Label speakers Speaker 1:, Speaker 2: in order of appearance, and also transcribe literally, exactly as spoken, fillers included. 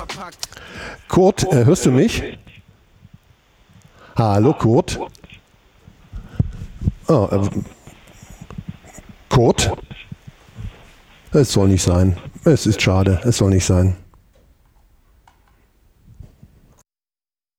Speaker 1: Kurt, äh, hörst du mich? Hallo, Kurt. Oh, äh, Kurt? Es soll nicht sein. Es ist schade. Es soll nicht sein.